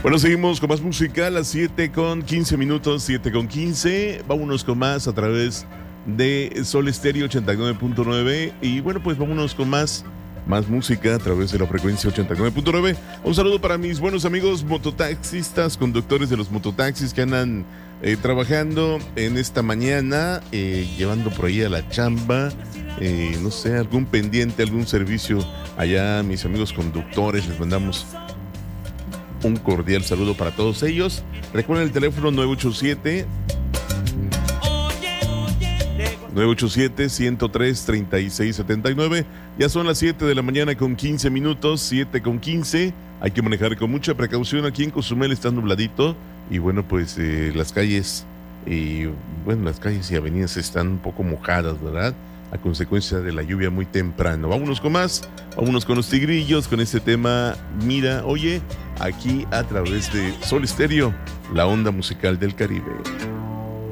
Bueno, seguimos con más música a las 7:15, 7:15. Vámonos con más a través de Sol Estéreo 89.9. Y bueno, pues vámonos con más música a través de la frecuencia 89.9. Un saludo para mis buenos amigos mototaxistas, conductores de los mototaxis que andan trabajando en esta mañana, llevando por ahí a la chamba, no sé, algún pendiente, algún servicio allá, mis amigos conductores, les mandamos un cordial saludo para todos ellos. Recuerden el teléfono 987-103-3679. Ya son las 7 de la mañana con 15 minutos, 7:15. Hay que manejar con mucha precaución. Aquí en Cozumel está nubladito y bueno, pues las calles y avenidas están un poco mojadas, ¿verdad? A consecuencia de la lluvia muy temprano. Vámonos con más, vámonos con los Tigrillos, con este tema, Mira, oye, aquí a través de Sol Estéreo, la onda musical del Caribe.